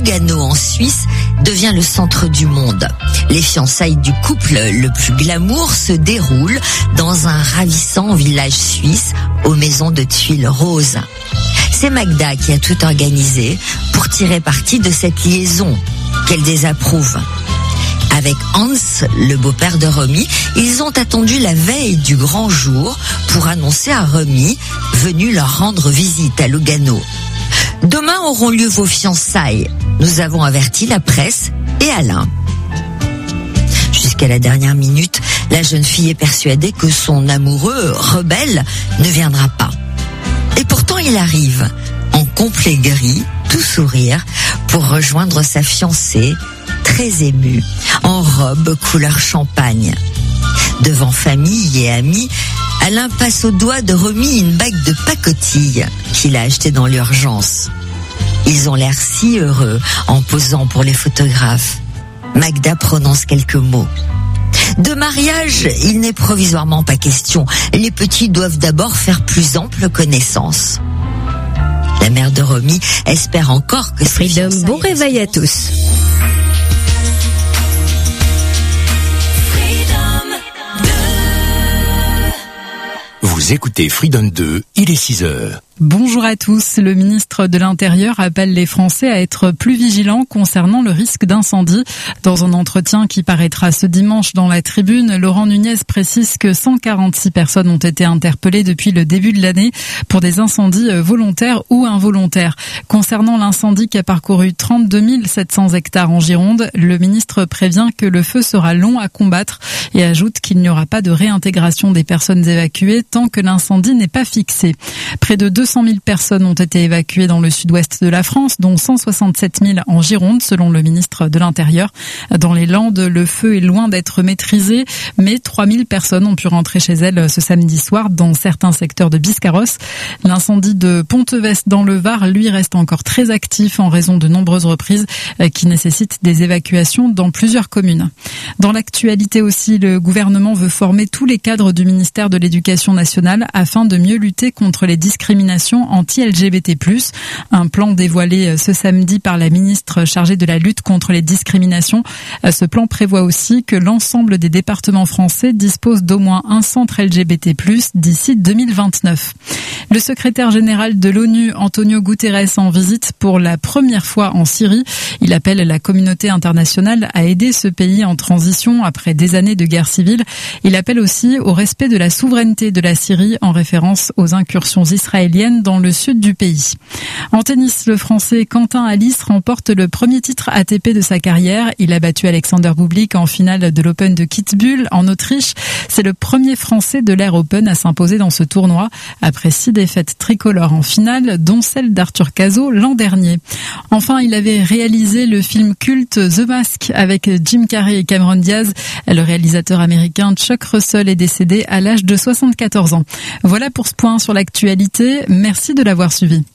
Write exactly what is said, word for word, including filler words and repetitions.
Lugano en Suisse devient le centre du monde. Les fiançailles du couple le plus glamour se déroulent dans un ravissant village suisse aux maisons de tuiles roses. C'est Magda qui a tout organisé pour tirer parti de cette liaison qu'elle désapprouve. Avec Hans, le beau-père de Romy, ils ont attendu la veille du grand jour pour annoncer à Romy, venu leur rendre visite à Lugano. Demain auront lieu vos fiançailles. Nous avons averti la presse et Alain. Jusqu'à la dernière minute, la jeune fille est persuadée que son amoureux, rebelle, ne viendra pas. Et pourtant, il arrive, en complet gris, tout sourire, pour rejoindre sa fiancée, très émue, en robe couleur champagne. Devant famille et amis, Alain passe au doigt de Romy une bague de pacotille qu'il a achetée dans l'urgence. Ils ont l'air si heureux en posant pour les photographes. Magda prononce quelques mots. De mariage, il n'est provisoirement pas question. Les petits doivent d'abord faire plus ample connaissance. La mère de Romy espère encore que... Freedom, bon réveil à tous. Vous écoutez Freedom deux, il est six heures. Bonjour à tous. Le ministre de l'Intérieur appelle les Français à être plus vigilants concernant le risque d'incendie. Dans un entretien qui paraîtra ce dimanche dans la Tribune, Laurent Nunez précise que cent quarante-six personnes ont été interpellées depuis le début de l'année pour des incendies volontaires ou involontaires. Concernant l'incendie qui a parcouru trente-deux mille sept cents hectares en Gironde, le ministre prévient que le feu sera long à combattre et ajoute qu'il n'y aura pas de réintégration des personnes évacuées tant que l'incendie n'est pas fixé. Près de deux cent mille personnes ont été évacuées dans le sud-ouest de la France, dont cent soixante-sept mille en Gironde, selon le ministre de l'Intérieur. Dans les Landes, le feu est loin d'être maîtrisé, mais trois mille personnes ont pu rentrer chez elles ce samedi soir dans certains secteurs de Biscarrosse. L'incendie de Pontevès dans le Var, lui, reste encore très actif en raison de nombreuses reprises qui nécessitent des évacuations dans plusieurs communes. Dans l'actualité aussi, le gouvernement veut former tous les cadres du ministère de l'Éducation nationale afin de mieux lutter contre les discriminations anti-L G B T plus. Un plan dévoilé ce samedi par la ministre chargée de la lutte contre les discriminations. Ce plan prévoit aussi que l'ensemble des départements français disposent d'au moins un centre L G B T plus d'ici deux mille vingt-neuf. Le secrétaire général de l'ONU, Antonio Guterres, en visite pour la première fois en Syrie. Il appelle la communauté internationale à aider ce pays en transition après des années de guerre civile. Il appelle aussi au respect de la souveraineté de la Syrie en référence aux incursions israéliennes dans le sud du pays. En tennis, le Français Quentin Halys remporte le premier titre A T P de sa carrière. Il a battu Alexander Bublik en finale de l'Open de Kitzbühel en Autriche. C'est le premier Français de l'Air Open à s'imposer dans ce tournoi après six défaites tricolores en finale, dont celle d'Arthur Cazot l'an dernier. Enfin, il avait réalisé le film culte The Mask avec Jim Carrey et Cameron Diaz. Le réalisateur américain Chuck Russell est décédé à l'âge de soixante-quatorze ans. Voilà pour ce point sur l'actualité. Merci de l'avoir suivi.